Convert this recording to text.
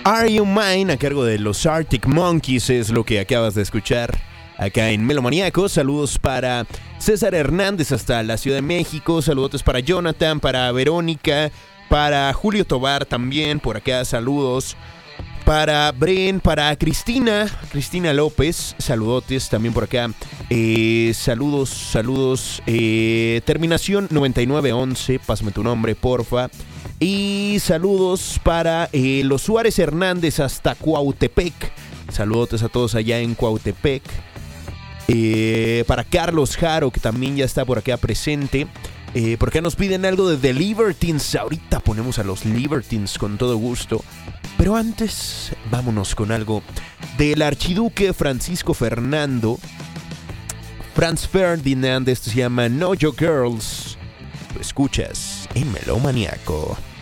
Are You Mine, a cargo de los Arctic Monkeys, es lo que acabas de escuchar acá en Melomaniaco. Saludos para César Hernández hasta la Ciudad de México. Saludos para Jonathan, para Verónica, para Julio Tobar también por acá. Saludos para Bren, para Cristina López. Saludotes también por acá. Saludos. Terminación 9911. Pásame tu nombre, porfa. Y saludos para los Suárez Hernández hasta Cuautepec. Saludos a todos allá en Cuautepec. Para Carlos Jaro, que también ya está por acá presente. Por acá nos piden algo de The Libertines. Ahorita ponemos a los Libertines con todo gusto. Pero antes, vámonos con algo del archiduque Francisco Fernando. Franz Ferdinand, esto se llama Know Your Girls. Lo escuchas en Melomaniaco.